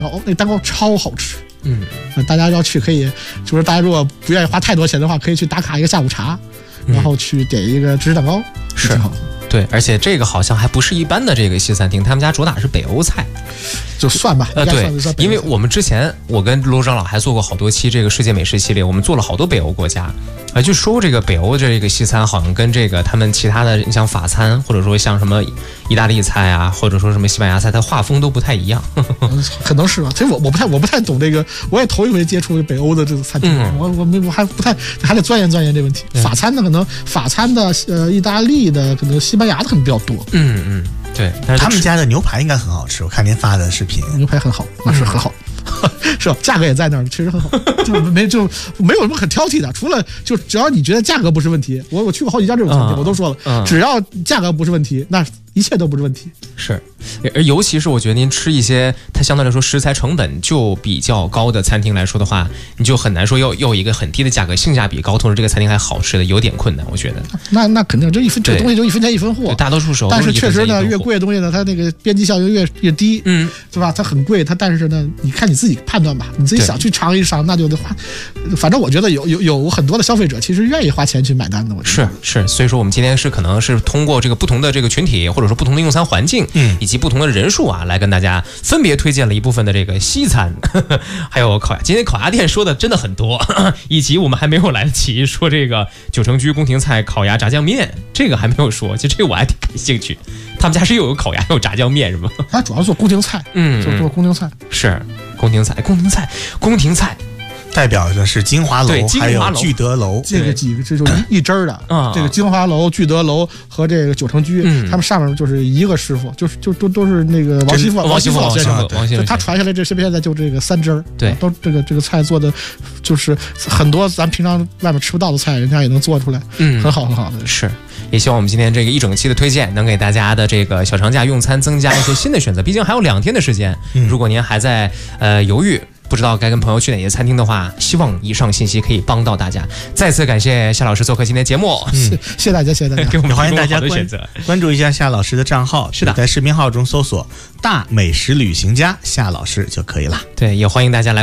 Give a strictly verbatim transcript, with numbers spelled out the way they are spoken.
然后那蛋糕超好吃。 嗯， 大家要去可以，就是大家如果不愿意花太多钱的话，可以去打卡一个下午茶，然后去点一个芝士蛋糕， 是挺好。 对，而且这个好像还不是一般的这个西餐厅，他们家主打是北欧菜， 就算吧。 呃，对，因为我们之前我跟罗长老还做过好多期这个世界美食系列，我们做了好多北欧国家，啊，就说这个北欧这个西餐好像跟这个他们其他的，你像法餐或者说像什么意大利菜啊，或者说什么西班牙菜，它画风都不太一样。 可能是吧，其实我我不太我不太懂这个，我也头一回接触北欧的这个餐厅，嗯、我我没我还不太还得钻研钻研这问题。嗯、法餐的可能法餐的呃意大利的可能西班牙的可能比较多。 嗯嗯，对， 但是他们家的牛排应该很好吃，我看您发的视频， 牛排很好，那是很好。是吧？价格也在那儿，确实很好，就没就没有什么可挑剔的，除了就只要你觉得价格不是问题，我我去过好几家这种餐厅，嗯、我都说了，嗯、只要价格不是问题，那一切都不是问题。 是，尤其是我觉得您吃一些它相对来说食材成本就比较高的餐厅来说的话，你就很难说要要一个很低的价格，性价比高，同时这个餐厅还好吃的，有点困难，我觉得。 那那肯定，这一分这个东西就一分钱一分货， 大多数时候。 但是确实呢，越贵的东西呢，它那个边际效应越越低，嗯，对吧？它很贵，它但是呢，你看你自己判断吧，你自己想去尝一尝，那就得花。反正我觉得有有有很多的消费者其实愿意花钱去买单的，我觉得是是，所以说我们今天是可能是通过这个不同的这个群体，或者说不同的用餐环境，嗯，以及不同的人数啊，来跟大家分别推荐了一部分的这个西餐，呵呵还有烤鸭。今天烤鸭店说的真的很多，呵呵以及我们还没有来得及说这个九成居宫廷菜烤鸭炸酱面，这个还没有说。其实这个我还挺感兴趣。他们家是又有烤鸭又有炸酱面是吗？ 他主要做宫廷菜，嗯，就做宫廷菜， 是宫廷菜，宫廷菜，宫廷菜。 代表的是金华楼，还有聚德楼， 这个几个这就是一支的。啊，这个金华楼、聚德楼和这个九成居，嗯、他们上面就是一个师傅，就是就都都是那个王熙凤、 王熙凤先生， 王熙凤， 他传下来这现在就这个三支， 对， 都这个这个菜做的，就是很多咱平常外面吃不到的菜，人家也能做出来，嗯，很好很好的。 是，也希望我们今天这个一整期的推荐，能给大家的这个小长假用餐增加一些新的选择。毕竟还有两天的时间，如果您还在呃犹豫，不知道该跟朋友去哪些餐厅的话，希望以上信息可以帮到大家。再次感谢夏老师做客今天节目， 嗯、谢谢大家，谢谢大家， 给我们欢迎大家的选择， 关注一下夏老师的账号， 是的， 在视频号中搜索“大美食旅行家”夏老师就可以了。 对，也欢迎大家来